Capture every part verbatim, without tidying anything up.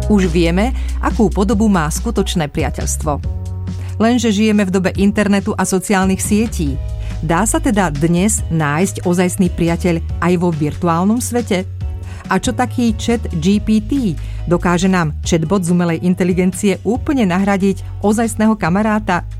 Už vieme, akú podobu má skutočné priateľstvo. Lenže žijeme v dobe internetu a sociálnych sietí. Dá sa teda dnes nájsť ozajstný priateľ aj vo virtuálnom svete? A čo taký chat G P T? Dokáže nám chatbot z umelej inteligencie úplne nahradiť ozajstného kamaráta?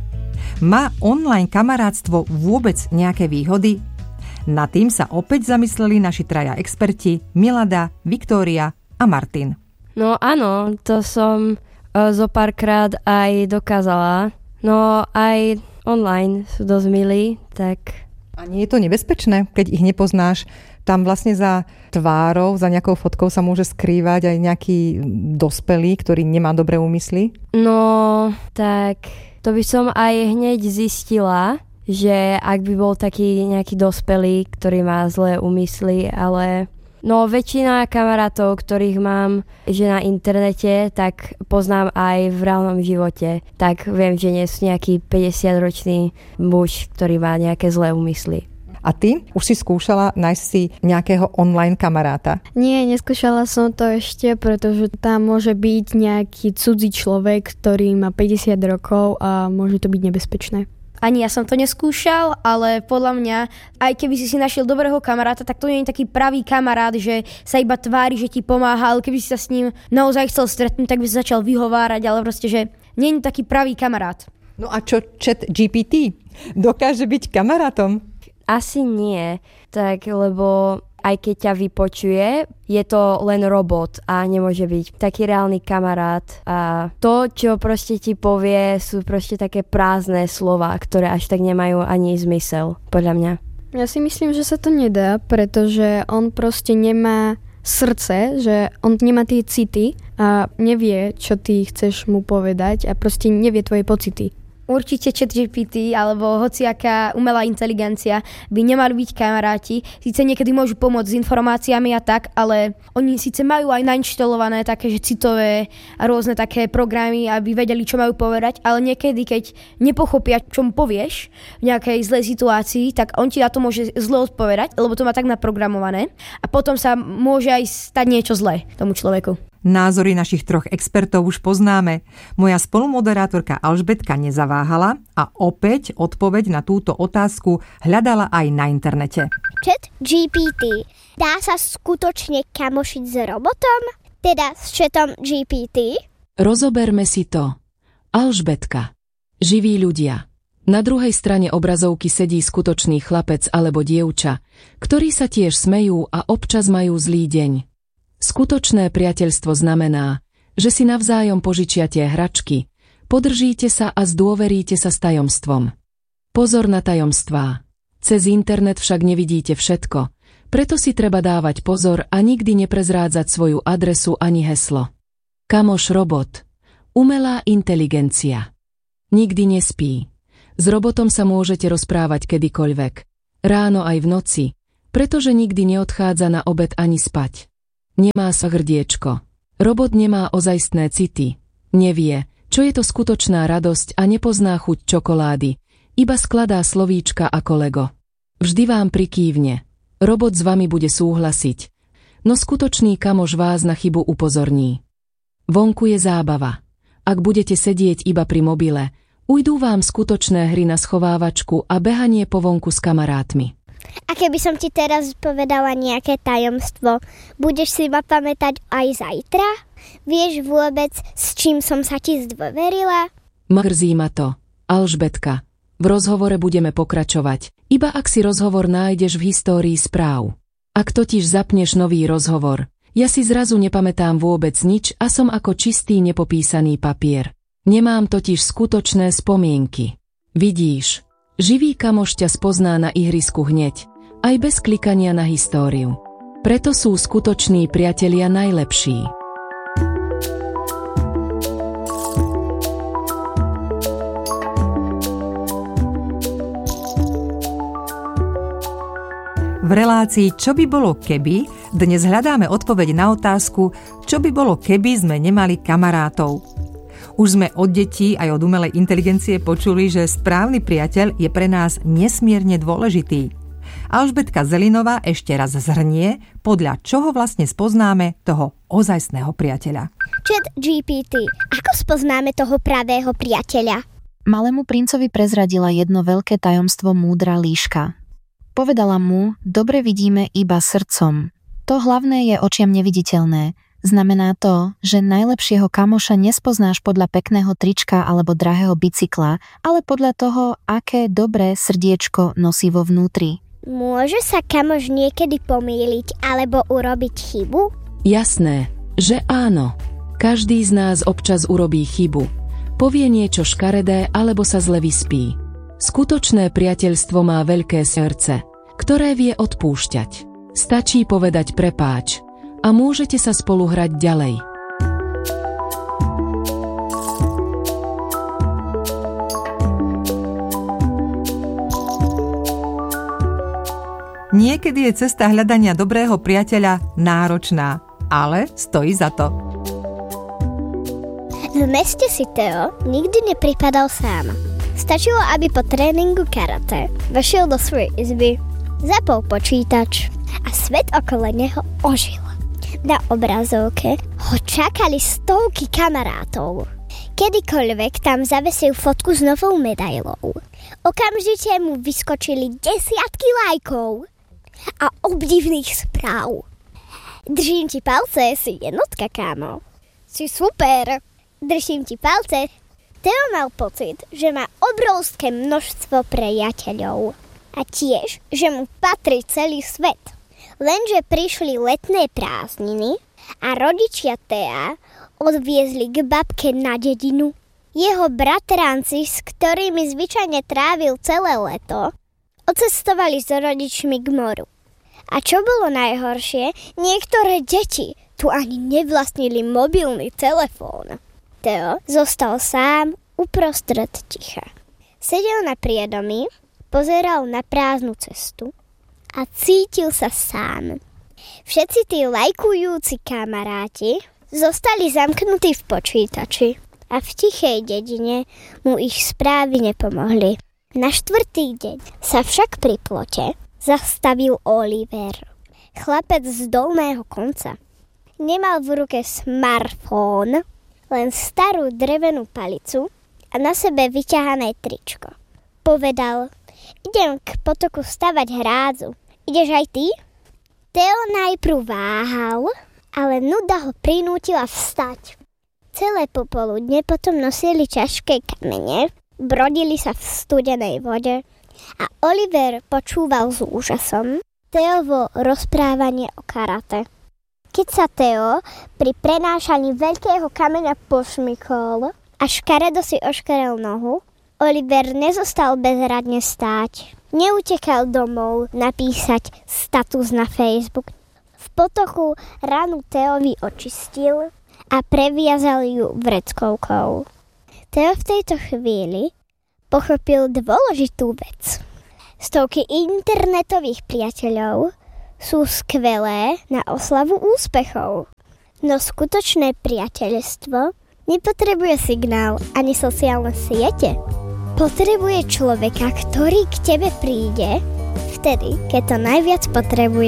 Má online kamarátstvo vôbec nejaké výhody? Nad tým sa opäť zamysleli naši traja experti Milada, Viktória a Martin. No áno, to som uh, zo párkrát aj dokázala. No aj online sú dosť milí, tak... A nie je to nebezpečné, keď ich nepoznáš? Tam vlastne za tvárou, za nejakou fotkou sa môže skrývať aj nejaký dospelý, ktorý nemá dobré úmysly? No, tak to by som aj hneď zistila, že ak by bol taký nejaký dospelý, ktorý má zlé úmysly, ale... No väčšina kamarátov, ktorých mám že na internete, tak poznám aj v reálnom živote. Tak viem, že nie sú nejaký päťdesiatročný muž, ktorý má nejaké zlé úmysly. A ty? Už si skúšala nájsť si nejakého online kamaráta? Nie, neskúšala som to ešte, pretože tam môže byť nejaký cudzí človek, ktorý má päťdesiat rokov a môže to byť nebezpečné. Ani ja som to neskúšal, ale podľa mňa, aj keby si si našiel dobrého kamaráta, tak to nie je taký pravý kamarát, že sa iba tvári, že ti pomáha, ale keby si sa s ním naozaj chcel stretnúť, tak by sa začal vyhovárať, ale proste, že nie je taký pravý kamarát. No a čo chat G P T? Dokáže byť kamarátom? Asi nie, tak lebo aj keď ťa vypočuje, je to len robot a nemôže byť taký reálny kamarát. A to, čo proste ti povie, sú proste také prázdne slova, ktoré až tak nemajú ani zmysel, podľa mňa. Ja si myslím, že sa to nedá, pretože on proste nemá srdce, že on nemá tie city a nevie, čo ty chceš mu povedať a proste nevie tvoje pocity. Určite chat G P T alebo hociaká umelá inteligencia by nemali byť kamaráti. Síce niekedy môžu pomôcť s informáciami a tak, ale oni síce majú aj nainštalované také, že citové a rôzne také programy, aby vedeli, čo majú povedať, ale niekedy, keď nepochopia, čo mu povieš v nejakej zlej situácii, tak on ti na to môže zle odpovedať, lebo to má tak naprogramované a potom sa môže aj stať niečo zlé tomu človeku. Názory našich troch expertov už poznáme. Moja spolumoderátorka Alžbetka nezaváhala a opäť odpoveď na túto otázku hľadala aj na internete. Chat G P T. Dá sa skutočne kamošiť s robotom? Teda s chatom G P T? Rozoberme si to. Alžbetka. Živí ľudia. Na druhej strane obrazovky sedí skutočný chlapec alebo dievča, ktorí sa tiež smejú a občas majú zlý deň. Skutočné priateľstvo znamená, že si navzájom požičiate hračky, podržíte sa a zdôveríte sa s tajomstvom. Pozor na tajomstvá. Cez internet však nevidíte všetko, preto si treba dávať pozor a nikdy neprezrádzať svoju adresu ani heslo. Kamoš robot. Umelá inteligencia. Nikdy nespí. S robotom sa môžete rozprávať kedykoľvek. Ráno aj v noci, pretože nikdy neodchádza na obed ani spať. Nemá sa hrdiečko. Robot nemá ozajstné city. Nevie, čo je to skutočná radosť a nepozná chuť čokolády. Iba skladá slovíčka ako Lego. Vždy vám prikývne. Robot s vami bude súhlasiť. No skutočný kamoš vás na chybu upozorní. Vonku je zábava. Ak budete sedieť iba pri mobile, ujdú vám skutočné hry na schovávačku a behanie po vonku s kamarátmi. A keby som ti teraz povedala nejaké tajomstvo, budeš si ma pamätať aj zajtra? Vieš vôbec, s čím som sa ti zdôverila? Mrzí ma to. Alžbetka, v rozhovore budeme pokračovať, iba ak si rozhovor nájdeš v histórii správ. Ak totiž zapneš nový rozhovor, ja si zrazu nepamätám vôbec nič a som ako čistý nepopísaný papier. Nemám totiž skutočné spomienky. Vidíš, živý kamoš ťa spozná na ihrisku hneď, aj bez klikania na históriu. Preto sú skutoční priatelia najlepší. V relácii Čo by bolo keby dnes hľadáme odpoveď na otázku, čo by bolo keby sme nemali kamarátov. Už sme od detí aj od umelej inteligencie počuli, že správny priateľ je pre nás nesmierne dôležitý. Alžbetka Zelinová ešte raz zhrnie, podľa čoho vlastne spoznáme toho ozajstného priateľa. Chat G P T, ako spoznáme toho pravého priateľa? Malému princovi prezradila jedno veľké tajomstvo múdra líška. Povedala mu, dobre vidíme iba srdcom. To hlavné je očiam neviditeľné. Znamená to, že najlepšieho kamoša nespoznáš podľa pekného trička alebo drahého bicykla, ale podľa toho, aké dobré srdiečko nosí vo vnútri. Môže sa kamoš niekedy pomýliť alebo urobiť chybu? Jasné, že áno. Každý z nás občas urobí chybu. Povie niečo škaredé alebo sa zle vyspí. Skutočné priateľstvo má veľké srdce, ktoré vie odpúšťať. Stačí povedať prepáč a môžete sa spolu hrať ďalej. Niekedy je cesta hľadania dobrého priateľa náročná, ale stojí za to. V meste si Teo nikdy nepripadal sám. Stačilo, aby po tréningu karate vošiel do svojej izby, zapol počítač a svet okolo neho ožil. Na obrazovke ho čakali stovky kamarátov. Kedykoľvek tam zavesil fotku s novou medailou, okamžite mu vyskočili desiatky lajkov a obdivných správ. Držím ti palce, si jednotka, kámo. Si super. Držím ti palce. Teo mal pocit, že má obrovské množstvo priateľov a tiež, že mu patrí celý svet. Lenže prišli letné prázdniny a rodičia Tea odviezli k babke na dedinu. Jeho bratranci, s ktorými zvyčajne trávil celé leto, odcestovali s rodičmi k moru. A čo bolo najhoršie, niektoré deti tu ani nevlastnili mobilný telefón. Teo zostal sám uprostred ticha. Sedel na priedomí, pozeral na prázdnu cestu a cítil sa sám. Všetci tí lajkujúci kamaráti zostali zamknutí v počítači a v tichej dedine mu ich správy nepomohli. Na štvrtý deň sa však pri plote zastavil Oliver, chlapec z dolného konca. Nemal v ruke smartfón, len starú drevenú palicu a na sebe vyťahané tričko. Povedal, idem k potoku stavať hrádzu. Ideš aj ty? Teo najprv váhal, ale nuda ho prinútila vstať. Celé popoludne potom nosili ťažké kamene, brodili sa v studenej vode a Oliver počúval s úžasom Teovo rozprávanie o karate. Keď sa Teo pri prenášaní veľkého kameňa pošmykol a škaredo si oškarel nohu, Oliver nezostal bezradne stáť. Neutekal domov napísať status na Facebook. V potoku ranu Teovi očistil a previazal ju vreckovkou. Teo v tejto chvíli pochopil dôležitú vec. Stovky internetových priateľov sú skvelé na oslavu úspechov. No skutočné priateľstvo nepotrebuje signál ani sociálne siete. Potrebuje človeka, ktorý k tebe príde vtedy, keď to najviac potrebuje.